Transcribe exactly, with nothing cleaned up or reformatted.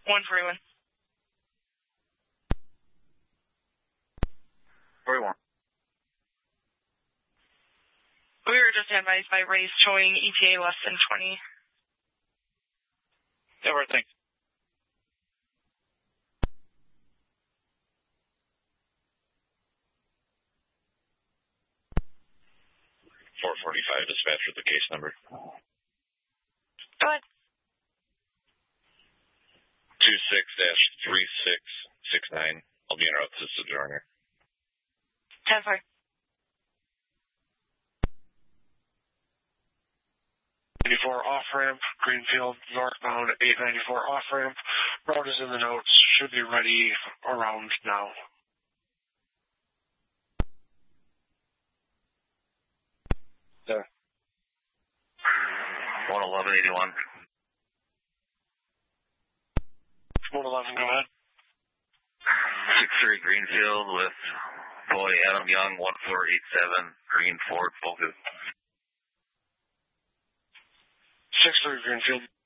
one forty-one. forty-one. We were just advised by Race showing E T A less than twenty. Yeah, right, thanks. four forty-five, dispatch with the case number. Go ahead. two six dash three six six nine. I'll be in route to Sojourner. ten four. ninety-four off-ramp, Greenfield, northbound, eight ninety-four off-ramp. Route is in the notes. Should be ready around now. Sir. one eleven eighty-one. one eleven, go ahead. six three Greenfield with boy Adam Young, one four eight seven, Green Ford Focus. six three Greenfield.